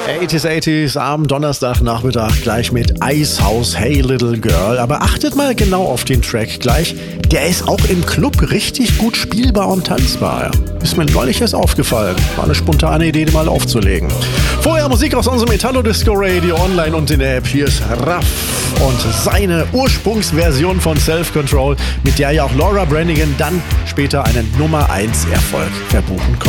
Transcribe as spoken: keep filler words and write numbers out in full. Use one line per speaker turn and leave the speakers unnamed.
achtziger achtziger am Donnerstagnachmittag gleich mit Icehouse, Hey Little Girl. Aber achtet mal genau auf den Track gleich. Der ist auch im Club richtig gut spielbar und tanzbar. Ja. Ist mir neulich erst aufgefallen. War eine spontane Idee, den mal aufzulegen. Vorher Musik aus unserem Italo-Disco-Radio online und in der App. Hier ist Raff und seine Ursprungsversion von Self-Control, mit der ja auch Laura Branigan dann später einen Nummer eins Erfolg verbuchen konnte.